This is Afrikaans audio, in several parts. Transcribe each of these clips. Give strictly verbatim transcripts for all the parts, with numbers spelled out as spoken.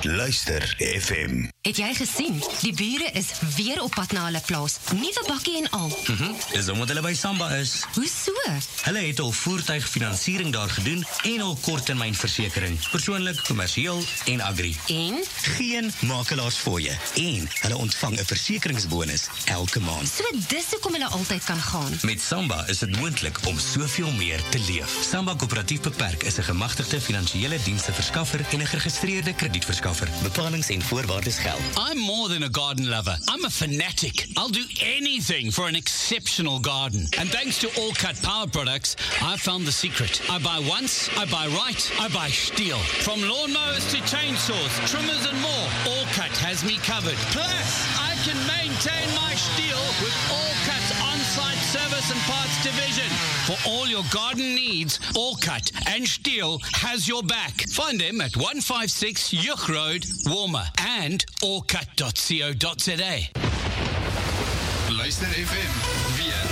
Luister F M. Het jy gesien? Die bure is weer op pad na hulle plaas. Nuwe bakkie en al. Mhm, dis omdat hulle by Samba is. Hoe so? Hulle het al voertuigfinansiering daar gedoen en al korttermynversekering. Persoonlik, kommersieel en agri. En? Geen makelaars voor je. En hulle ontvang 'n versekeringsbonus elke maand. So dis hoekom hulle altyd kan gaan. Met Samba is dit moontlik om soveel meer te leef. Samba Koöperatief Beperk is 'n gemagtigde finansiële diensteverskaffer en 'n geregistreerde kredietverskaffer. Bepalings en voorwaardes geld. I'm more than a garden lover. I'm a fanatic. I'll do anything for an exceptional garden. And thanks to All Cut Power Products, I found the secret. I buy once, I buy right, I buy steel. From lawnmowers to chainsaws, trimmers and more, All Cut has me covered. Plus, I can maintain my steel with All Cut's on-site service and parts division. For all your garden needs, All Cut and Steel has your back. Find them at one five six Yuck Road, Warmer, and all cut dot co dot za. Luister F M, weer.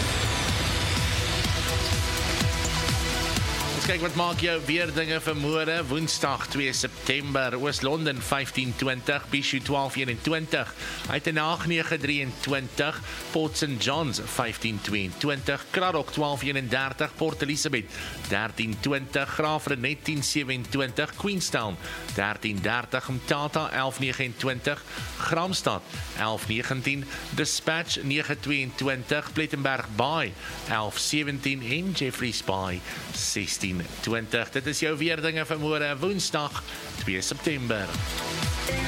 Kyk wat maak jou weer dinge vir môre, Woensdag twee September, Oos-London vyftien twintig, Bishu twaalf eenentwintig, Uitenhaag nege drieëntwintig, Port Saint John's vyftien tweeëntwintig, Kraddock twaalf eenendertig, Port Elizabeth dertien twintig, Graafrenet tien sewenentwintig, Queenstown dertien dertig, Mthatha elf negenentwintig, Gramstad elf negentien, Dispatch nege tweeëntwintig, Plettenberg Bay elf sewentien en Jeffreys Bay sestien twintig. Dit is jou weer dinge vir môre, Woensdag twee September.